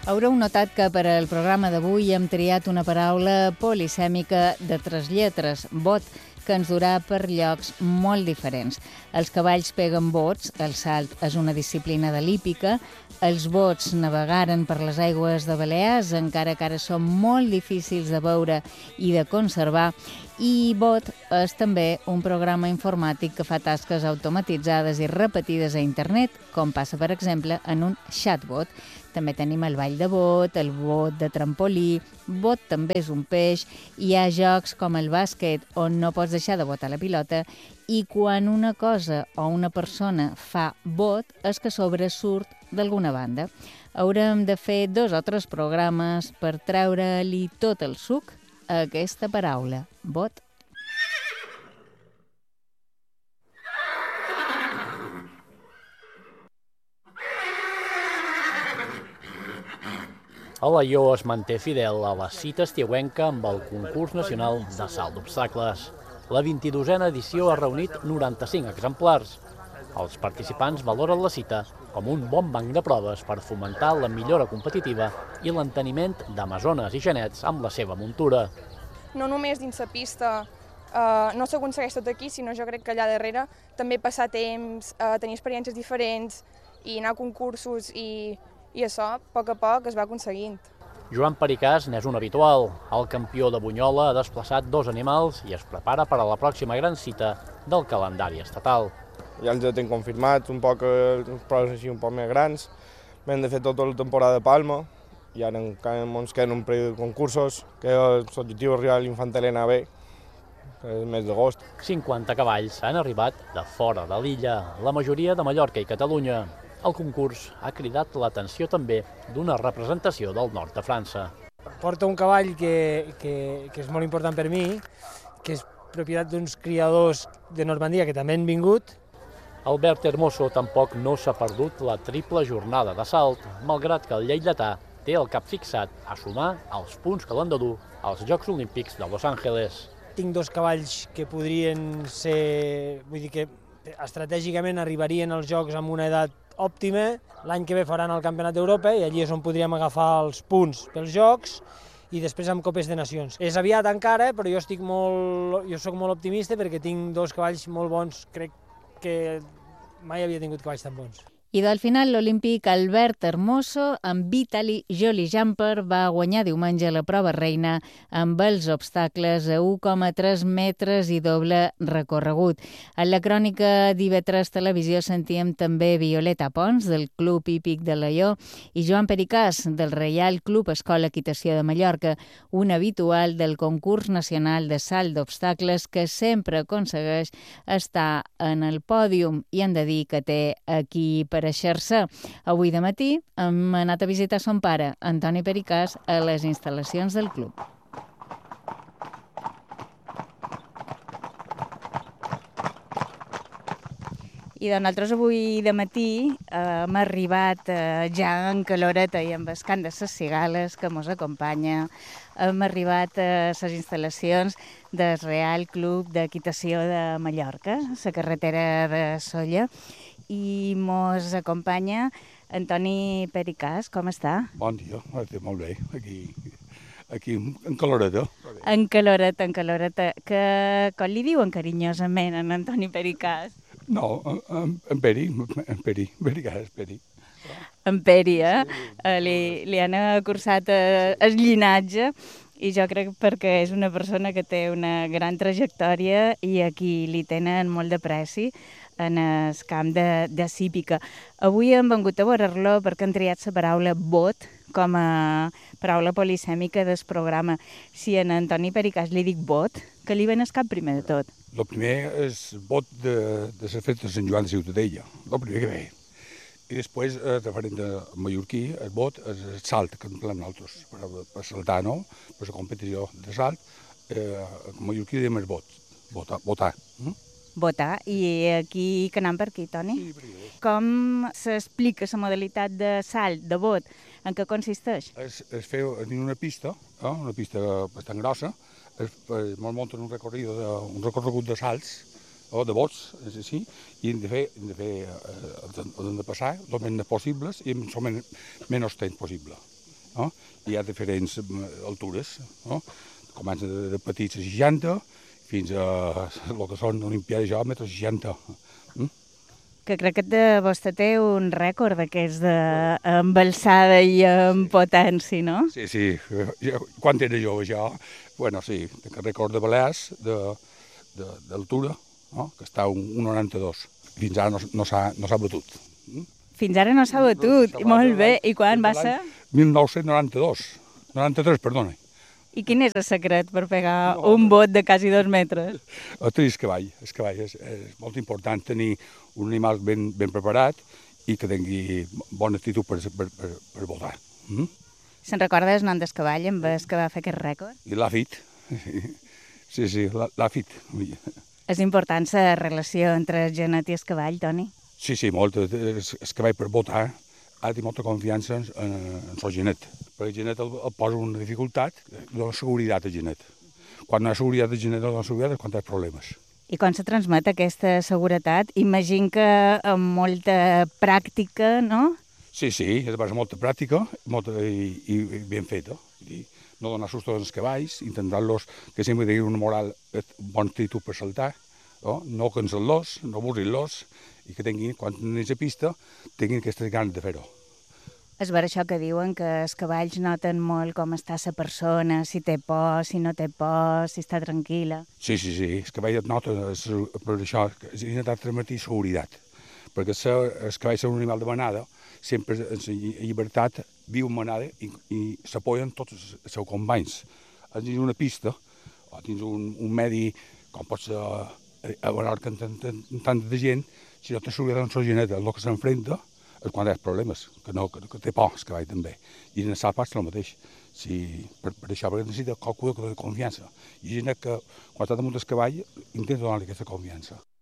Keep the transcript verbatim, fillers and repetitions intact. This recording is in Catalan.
Haureu notat que per al programa d'avui hem triat una paraula polisèmica de tres lletres, bot, que ens durà per llocs molt diferents. Els cavalls peguen bots, el salt és una disciplina de l'hípica, els bots navegaren per les aigües de Balears, encara que ara són molt difícils de veure i de conservar, i bot és també un programa informàtic que fa tasques automatitzades i repetides a internet, com passa, per exemple, en un chatbot. També tenim el ball de bot, el bot de trampolí, bot també és un peix, hi ha jocs com el bàsquet on no pots deixar de botar la pilota, i quan una cosa o una persona fa bot és que sobresurt d'alguna banda. Haurem de fer dos o tres programes per treure-li tot el suc a aquesta paraula, bot. Alaior es manté fidel a la cita estiuenca amb el concurs nacional de salt d'obstacles. La vint-i-dosena edició ha reunit noranta-cinc exemplars. Els participants valoren la cita com un bon banc de proves per fomentar la millora competitiva i l'enteniment d'amazones i genets amb la seva muntura. No només dins la pista eh, no s'aconsegueix tot aquí, sinó jo crec que allà darrere també passar temps, eh, tenir experiències diferents i anar a concursos i, i això, a poc a poc, es va aconseguint. Joan Pericàs n'és un habitual. El campió de Bunyola ha desplaçat dos animals i es prepara per a la pròxima gran cita del calendari estatal. Ja ens hem confirmat un poc les proves així un poc més grans. Hem de fer tota la temporada de Palma i ara encara ens queden un parell de concursos, que l'objectiu és arribar a l'Infant Elena B, que és el mes d'agost. cinquanta cavalls han arribat de fora de l'illa, la majoria de Mallorca i Catalunya. El concurs ha cridat l'atenció també d'una representació del nord de França. Porta un cavall que, que, que és molt important per mi, que és propietat d'uns criadors de Normandia que també han vingut. Albert Hermoso tampoc no s'ha perdut la triple jornada de salt, malgrat que el lleidatà té el cap fixat a sumar els punts que l'han de dur als Jocs Olímpics de Los Angeles. Tinc dos cavalls que podrien ser, vull dir que estratègicament arribarien als Jocs amb una edat òptima. L'any que ve faran el Campionat d'Europa i allí és on podríem agafar els punts pels Jocs i després amb Copes de Nacions. És aviat encara, però jo estic molt, jo soc molt optimista perquè tinc dos cavalls molt bons. Crec que mai havia tingut cavalls tan bons. I del final l'olímpic Albert Hermoso amb Vitaly Jolly Jumper va guanyar diumenge la prova reina amb els obstacles a u coma tres metres i doble recorregut. En la crònica d'I V tres Televisió sentíem també Violeta Pons, del Club Hípic de Alaior, i Joan Pericàs, del Reial Club Escola Equitació de Mallorca, un habitual del concurs nacional de salt d'obstacles que sempre aconsegueix estar en el pòdium, i hem de dir que té aquí per aparèixer-se. Avui de matí hem anat a visitar son pare, Antoni Pericàs, a les instal·lacions del club. I doncs nosaltres avui de matí eh, hem arribat eh, ja en caloreta i amb el cant de les cigales que ens acompanya. Hem arribat a les instal·lacions del Real Club d'Equitació de Mallorca, la carretera de Sóller, i ens acompanya Antoni Pericàs. Com està? Bon dia, estic molt bé, aquí, aquí en caloreta. En caloreta, en caloreta. Que, com li diuen carinyosament en Antoni Pericàs? No, en, en Peri, en Peri, Pericàs, Peri. En Peri, eh? Sí. Li, li han cursat el llinatge i jo crec perquè és una persona que té una gran trajectòria i aquí li tenen molt de preci en el camp de, de cípica. Avui hem vengut a veure-lo perquè han triat la paraula bot com a paraula polisèmica del programa. Si en Antoni Pericàs li dic bot, que li ven el cap primer de tot? El primer és bot de, de la festa de Sant Joan de Ciutadella, el primer que ve. I després, eh, referent a mallorquí, el bot és el salt que empleem nosaltres per, per saltar, no? Per la competició de salt, eh, en mallorquí diem el bot, votar. votar. Mm? Votar. I aquí, que anem per aquí, Toni? Sí, per aquí. Com s'explica la modalitat de salt, de bot? En què consisteix? Es, es fer en una pista, eh, una pista bastant grossa, es, es munten un recorregut de, un recorregut de salts, o de bots, és així, i hem de fer, hem de fer, eh, hem de passar el menys possibles i amb el menys temps possible. no? I hi ha diferents altures, no? Comença de, de petits a seixanta fins a el que són Olimpiades jo, metre seixanta. Mm? Que crec que de vostè té un rècord d'aquests d'embalsada i amb potència, no? Sí, sí. Jo, quan era jove jo, bueno, sí, tinc el rècord de Balears d'altura, no? Que està a un noranta-dos. Fins ara no, no s'ha no batut. Mm? Fins ara no s'ha batut, molt bé. I quan va ser? mil nou-cents noranta-dos. noranta-tres, perdona. I quin és el secret per pegar no, un bot de quasi dos metres? El tenir el cavall. El cavall és, és molt important tenir un animal ben, ben preparat i que tingui bona actitud per, per, per, per votar. Mm? Se'n recorda el nom del cavall amb el que va fer aquest rècord? I l'ha fet. Sí, sí, l'ha fet. És important la relació entre el genet i el cavall, Toni? Sí, sí, molt. El, el cavall per votar ha de tenir molta confiança en, en, en el genet. Perquè el genet el, el posa una dificultat, dona seguretat al genet. Quan no hi ha seguretat al genet, no dona seguretat és quan hi ha problemes. I quan se transmet aquesta seguretat? Imagino que amb molta pràctica, no? Sí, sí, és a base de molta pràctica molta, i, i ben feta. I no donar sustos als cavalls, intentar-los que sempre tinguin una moral, bona actitud per saltar, no, no cansar-los, no avorrir-los, i que tinguin, quan tenen a pista, tinguin aquestes ganes de fer-ho. És per això que diuen que els cavalls noten molt com està la persona, si té por, si no té por, si està tranquil·la. Sí, sí, sí, el cavall et nota, per això és intentar transmetre seguretat, perquè els cavalls són un animal de manada, sempre en la llibertat viu en manada i, i s'apoyen tots els seus companys. Dins una pista, o dins un, un medi, com pot ser a veure que tant, tant, tant de gent, si no té seguretat en la geneta, el que s'enfrenta és quan hi ha problemes, que, no, que, que té por el cavall també. I en el salt passa el mateix. Si, per, per això, perquè necessita qualcú que doni confiança. I gent que, quan està damunt del cavall, intenta donar-li aquesta confiança.